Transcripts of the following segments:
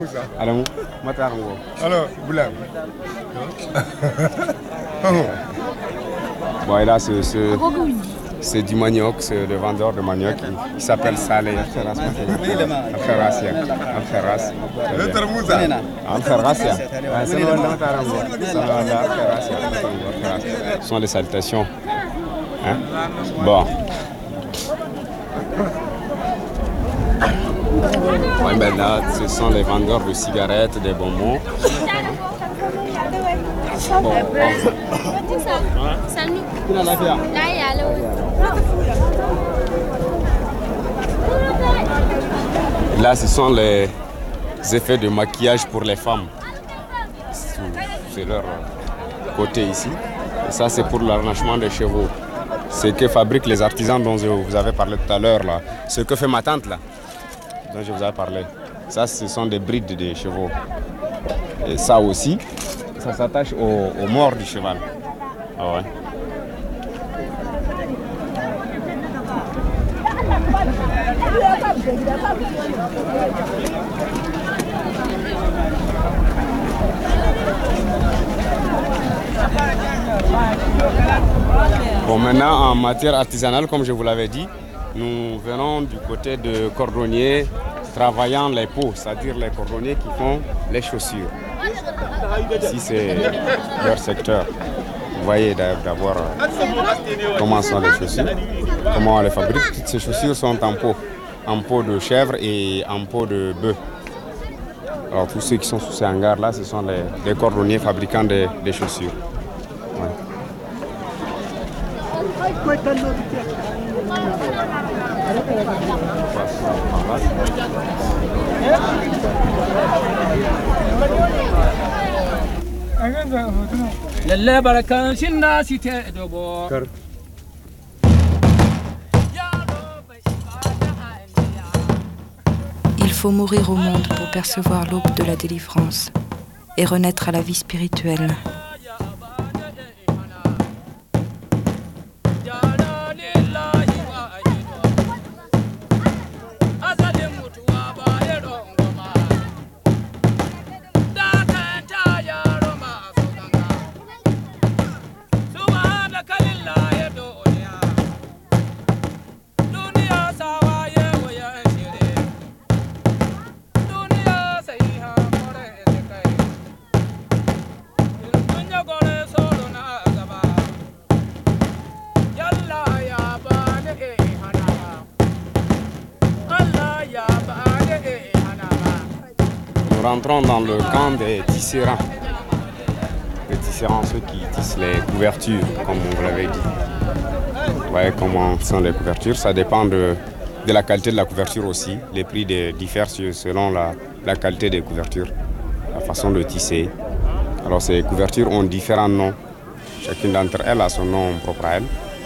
Alors, Boulab. Bon, et là, c'est du manioc, c'est le vendeur de manioc. Il s'appelle Saleh Al-Kharas. Ce sont les salutations. Hein? Bon. Ouais, ben là, ce sont les vendeurs de cigarettes, des bonbons. Bon, là, ce sont les effets de maquillage pour les femmes. C'est leur côté ici. Et ça, c'est pour l'arrangement des chevaux. Ce que fabriquent les artisans dont je vous avais parlé tout à l'heure, là. Ce que fait ma tante, là, dont je vous avais parlé. Ça, ce sont des brides de chevaux. Et ça aussi, ça s'attache au mors du cheval. Ah ouais. Bon, maintenant, en matière artisanale, comme je vous l'avais dit, nous venons du côté de cordonniers travaillant les peaux, c'est-à-dire les cordonniers qui font les chaussures. Ici, c'est leur secteur. Vous voyez d'abord comment sont les chaussures, comment on les fabrique. Toutes ces chaussures sont en peau de chèvre et en peau de bœuf. Alors tous ceux qui sont sous ces hangars-là, ce sont les cordonniers fabricants des chaussures. Ouais. Il faut mourir au monde pour percevoir l'aube de la délivrance et renaître à la vie spirituelle. Nous rentrons dans le camp des tisserands. Les tisserands, ceux qui tissent les couvertures, comme on vous l'avait dit. Vous voyez comment sont les couvertures. Ça dépend de la qualité de la couverture aussi. Les prix diffèrent selon la qualité des couvertures, la façon de tisser. Alors ces couvertures ont différents noms. Chacune d'entre elles a son nom propre à elle.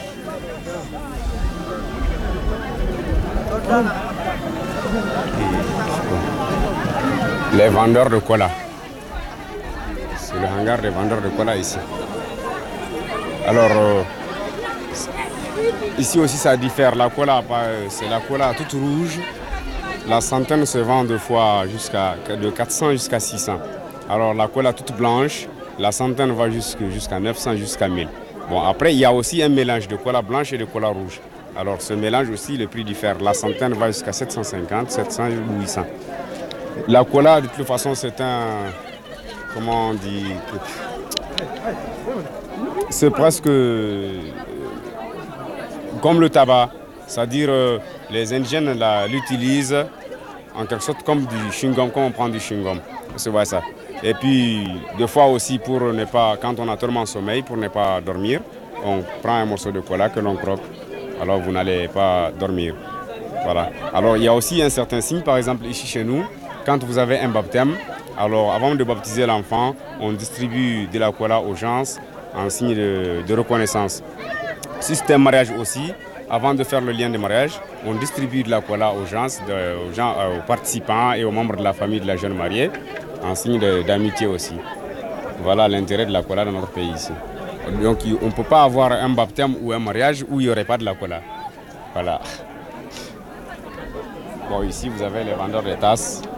Les vendeurs de cola. C'est le hangar des vendeurs de cola ici. Alors, ici aussi ça diffère. La cola, c'est la cola toute rouge. La centaine se vend deux fois de 400 jusqu'à 600. Alors la cola toute blanche, la centaine va jusqu'à 900, jusqu'à 1000. Bon, après, il y a aussi un mélange de cola blanche et de cola rouge. Alors ce mélange aussi, le prix diffère. La centaine va jusqu'à 750, 700 ou 800. La cola, de toute façon, c'est comment on dit, c'est presque comme le tabac, c'est-à-dire les indigènes l'utilisent en quelque sorte comme du chewing-gum, comme on prend du chewing-gum, c'est vrai ça. Et puis, des fois aussi, pour ne pas, quand on a tellement sommeil, pour ne pas dormir, on prend un morceau de cola que l'on croque, alors vous n'allez pas dormir. Voilà. Alors, il y a aussi un certain signe, par exemple, ici chez nous, quand vous avez un baptême, alors avant de baptiser l'enfant, on distribue de la cola aux gens en signe de reconnaissance. Si c'est un mariage aussi, avant de faire le lien de mariage, on distribue de la cola aux gens, aux participants et aux membres de la famille de la jeune mariée, en signe d'amitié aussi. Voilà l'intérêt de la cola dans notre pays ici. Donc on ne peut pas avoir un baptême ou un mariage où il n'y aurait pas de la cola. Voilà. Bon, ici vous avez les vendeurs de tasses.